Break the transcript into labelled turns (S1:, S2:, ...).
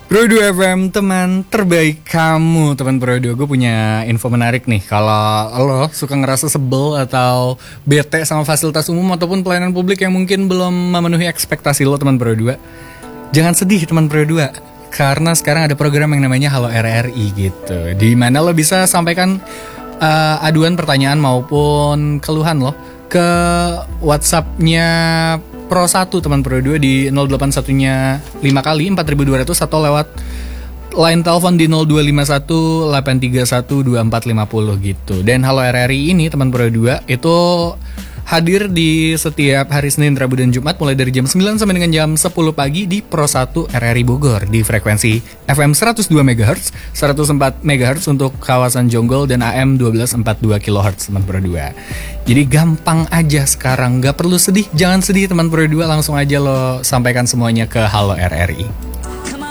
S1: Pro 2 FM, teman terbaik kamu. Teman Pro 2, gue punya info menarik nih. Kalau lo suka ngerasa sebel atau bete sama fasilitas umum ataupun pelayanan publik yang mungkin belum memenuhi ekspektasi lo, teman Pro 2, jangan sedih teman Pro 2, karena sekarang ada program yang namanya Halo RRI gitu, di mana lo bisa sampaikan aduan, pertanyaan maupun keluhan lo ke WhatsApp-nya Pro 1 teman Pro 2 di 081-nya 5 kali 4200 atau lewat line telepon di 0251 831 2450 gitu. Dan Halo RRI ini teman Pro 2 itu hadir di setiap hari Senin, Rabu, dan Jumat mulai dari jam 9 sampai dengan jam 10 pagi di Pro 1 RRI Bogor di frekuensi FM 102 MHz, 104 MHz untuk kawasan Jonggol dan AM 1242 kHz teman Pro 2. Jadi gampang aja sekarang, gak perlu sedih, jangan sedih teman Pro 2, langsung aja lo sampaikan semuanya ke Halo RRI.